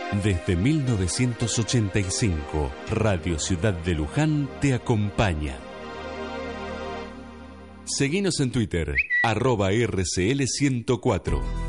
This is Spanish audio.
Desde 1985, Radio Ciudad de Luján te acompaña. Seguinos en Twitter, @RCL104.